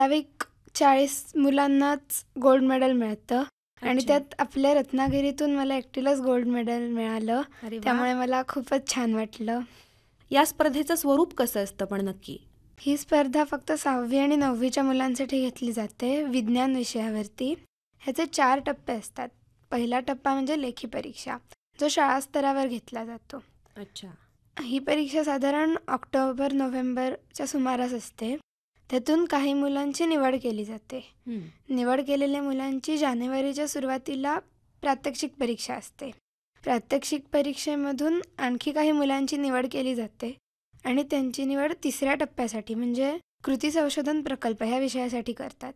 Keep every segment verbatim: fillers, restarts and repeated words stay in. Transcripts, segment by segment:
ठराविक चाळीस मुलांनाच gold medal मिळतं आणि अच्छा. त्यात आपल्या रत्नागिरीतून मला एकटीलाच गोल्ड मेडल मिळालं. अरे वा. त्यामुळे मला खूपच छान वाटलं. या स्पर्धेचं स्वरूप कसं असतं पण नक्की? ही स्पर्धा फक्त सहावी आणि नववीच्या मुलांसाठी घेतली जाते विज्ञान विषयावरती. ह्याचे चार टप्पे असतात. पहिला टप्पा म्हणजे लेखी परीक्षा, जो शाळा स्तरावर घेतला जातो. अच्छा. ही परीक्षा साधारण ऑक्टोबर नोव्हेंबरच्या सुमारास असते. त्यातून काही मुलांची निवड केली जाते. हं. निवड केलेल्या मुलांची जानेवारीच्या सुरुवातीला प्रात्यक्षिक परीक्षा असते. प्रात्यक्षिक परीक्षेमधून आणखी काही मुलांची निवड केली जाते आणि त्यांची निवड तिसऱ्या टप्प्यासाठी म्हणजे कृती संशोधन प्रकल्प ह्या विषयासाठी करतात.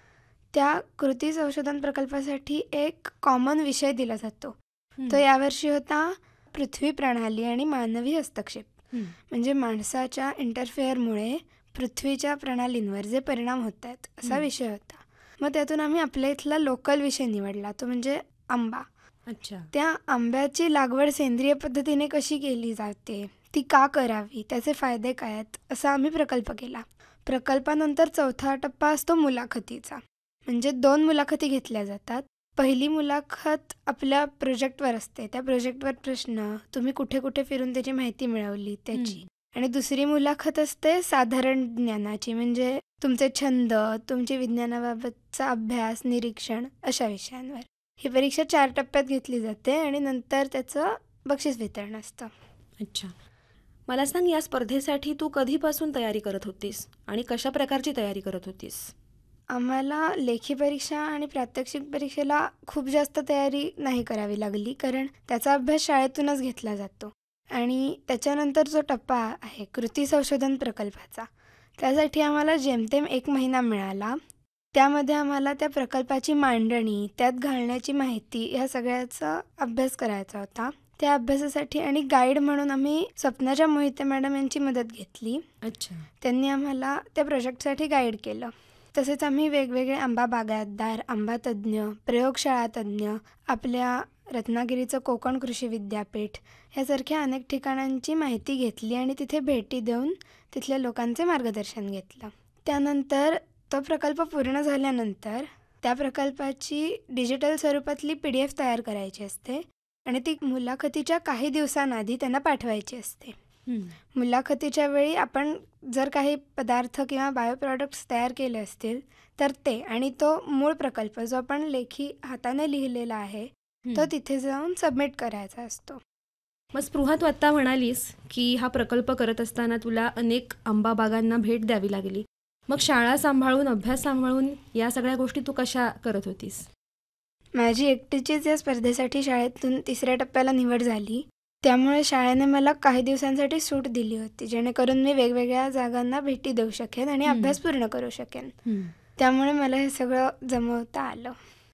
त्या कृती संशोधन प्रकल्पासाठी एक कॉमन विषय दिला जातो. हं. तो यावर्षी होता पृथ्वी प्रणाली आणि मानवी हस्तक्षेप. हं. म्हणजे माणसाच्या इंटरफेअरमुळे पृथ्वीच्या प्रणालींवर जे परिणाम होत आहेत असा हं. विषय होता. मग त्यातून आम्ही आपल्या इथला लोकल विषय निवडला, तो म्हणजे आंबा. अच्छा. त्या आंब्याची लागवड सेंद्रिय पद्धतीने कशी केली जाते, ती का करावी, त्याचे फायदे काय आहेत, असा आम्ही प्रकल्प केला. प्रकल्पानंतर चौथा टप्पा असतो मुलाखतीचा. म्हणजे दोन मुलाखती घेतल्या जातात. पहिली मुलाखत आपल्या प्रोजेक्टवर असते. त्या प्रोजेक्टवर प्रश्न, तुम्ही कुठे कुठे फिरून त्याची माहिती मिळवली त्याची. हं. आणि दुसरी मुलाखत असते साधारण ज्ञानाची, म्हणजे तुमचे छंद, तुमचे विज्ञानाबाबतचा अभ्यास, निरीक्षण अशा विषयांवर. ही परीक्षा चार टप्प्यात घेतली जाते आणि नंतर त्याचं बक्षीस वितरण असतं. अच्छा. मला सांग, या स्पर्धेसाठी तू कधीपासून तयारी करत होतीस आणि कशा प्रकारची तयारी करत होतीस? आम्हाला लेखी परीक्षा आणि प्रात्यक्षिक परीक्षेला खूप जास्त तयारी नाही करावी लागली, कारण त्याचा अभ्यास शाळेतूनच घेतला जातो. आणि त्याच्यानंतर जो टप्पा आहे कृती संशोधन प्रकल्पाचा, त्यासाठी आम्हाला जेमतेम एक महिना मिळाला. त्यामध्ये आम्हाला त्या प्रकल्पाची मांडणी, त्यात घालण्याची माहिती ह्या सगळ्याचा अभ्यास करायचा होता. त्या अभ्यासासाठी आणि गाईड म्हणून आम्ही स्वप्नाच्या मोहिते मॅडम यांची मदत घेतली. अच्छा. त्यांनी आम्हाला त्या प्रोजेक्टसाठी गाईड केलं. तसेच आम्ही वेगवेगळे आंबा बागायतदार, आंबा तज्ज्ञ, प्रयोगशाळा तज्ज्ञ, आपल्या रत्नागिरीचं कोकण कृषी विद्यापीठ यासारख्या अनेक ठिकाणांची माहिती घेतली आणि तिथे भेटी देऊन तिथल्या लोकांचे मार्गदर्शन घेतलं. त्यानंतर तो प्रकल्प पूर्ण झाल्यानंतर त्या प्रकल्पाची डिजिटल स्वरूपातली पी डी एफ तयार करायची असते आणि ती मुलाखतीच्या काही दिवसांआधी त्यांना पाठवायची असते. हं. मुलाखतीच्या वेळी आपण जर काही पदार्थ किंवा बायो प्रॉडक्ट्स तयार केले असतील तर ते आणि तो मूळ प्रकल्प जो आपण लेखी हाताने लिहिलेला आहे तो हं. तिथे जाऊन सबमिट करायचा असतो. मग स्पृहा, तू आत्ता म्हणालीस की हा प्रकल्प करत असताना तुला अनेक आंबा बागांना भेट द्यावी लागली. मग शाळा सांभाळून, अभ्यास सांभाळून या सगळ्या गोष्टी तू कशा करत होतीस? माझी एकटीचीच या स्पर्धेसाठी शाळेतून तिसऱ्या टप्प्याला निवड झाली. त्यामुळे शाळेने मला काही दिवसांसाठी सूट दिली होती, जेणेकरून मी वेगवेगळ्या जागांना भेटी देऊ शकेन आणि हं. अभ्यास पूर्ण करू शकेन. हं. त्यामुळे मला हे सगळं जमवता आलं.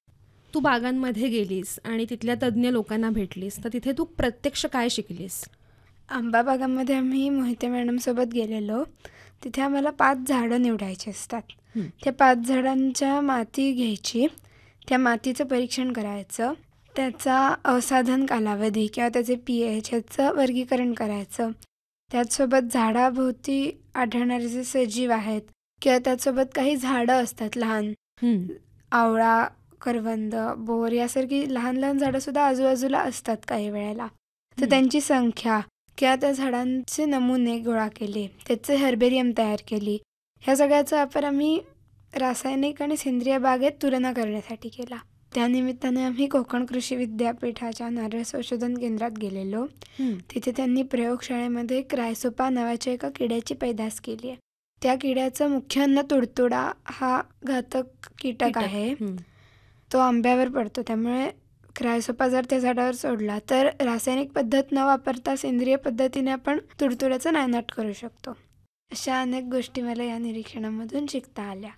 तू बागांमध्ये गेलीस आणि तिथल्या तज्ज्ञ लोकांना भेटलीस, तर तिथे तू प्रत्यक्ष काय शिकलीस? आंबा बागांमध्ये आम्ही मोहिते मॅडमसोबत गेलेलो. तिथे आम्हाला पाच झाडं निवडायची असतात. हं. त्या पाच झाडांच्या माती घ्यायची, त्या मातीचं परीक्षण करायचं, त्याचा असाधन कालावधी किंवा त्याचे पी एच ह्याचं वर्गीकरण करायचं. त्याचसोबत झाडाभोवती आढळणारे जे सजीव आहेत किंवा त्याचसोबत काही झाडं असतात लहान, हं. आवळा, करवंद, बोर यासारखी लहान लहान झाडंसुद्धा आजूबाजूला असतात काही वेळेला. तर हं. त्यांची संख्या किंवा त्या झाडांचे नमुने गोळा केले, त्याचे हर्बेरियम तयार केली. ह्या सगळ्याचा वापर आम्ही रासायनिक आणि सेंद्रिय बागेत तुलना करण्यासाठी केला. त्यानिमित्ताने आम्ही कोकण कृषी विद्यापीठाच्या नारळ संशोधन केंद्रात गेलेलो. हं. तिथे त्यांनी प्रयोगशाळेमध्ये क्रायसोपा नावाच्या एका किड्याची पैदास केली आहे. त्या किड्याचं मुख्य अन्न तुडतुडा हा घातक कीटक कीटक. आहे. हं. तो आंब्यावर पडतो. त्यामुळे क्रायसोपा जर त्या झाडावर सोडला तर रासायनिक पद्धत न वापरता सेंद्रिय पद्धतीने आपण तुडतुड्याचा नायनाट करू शकतो. अशा अनेक गोष्टी मला या निरीक्षणामधून शिकता आल्या.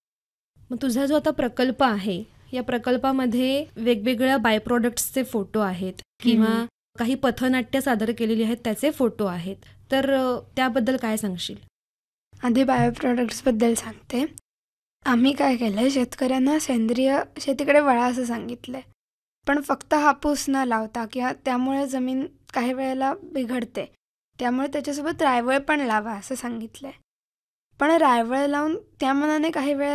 मग तुझा जो आता प्रकल्प आहे, या प्रकल्पामध्ये वेगवेगळ्या बाय प्रॉडक्ट्सचे फोटो आहेत किंवा हम्म. काही पथनाट्य सादर केलेली आहेत त्याचे फोटो आहेत, तर अ, त्याबद्दल काय सांगशील? आधी बायो प्रॉडक्ट्सबद्दल सांगते. आम्ही काय केलं, शेतकऱ्यांना सेंद्रिय शेतीकडे वळा असं सांगितलं आहे. पण फक्त हापूस न लावता किंवा त्यामुळे जमीन काही वेळेला बिघडते, त्यामुळे त्याच्यासोबत रायवळ पण लावा असं सांगितलं आहे. पण रायवळ लावून त्या मनाने काही वेळा